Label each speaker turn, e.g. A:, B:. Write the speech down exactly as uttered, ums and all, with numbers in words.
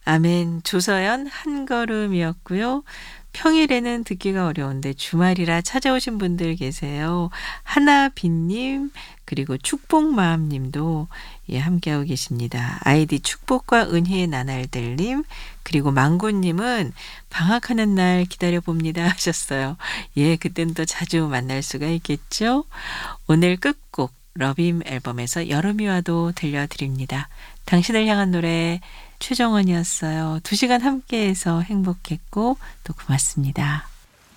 A: 아멘. 조서연 한 걸음이었고요. 평일에는 듣기가 어려운데 주말이라 찾아오신 분들 계세요. 하나빈님 그리고 축복마음님도 예, 함께하고 계십니다. 아이디 축복과 은혜의 나날들님 그리고 망고님은 방학하는 날 기다려봅니다 하셨어요. 예, 그땐 또 자주 만날 수가 있겠죠. 오늘 끝곡 러빔 앨범에서 여름이 와도 들려드립니다. 당신을 향한 노래 최정원이었어요. 두 시간 함께해서 행복했고 또 고맙습니다.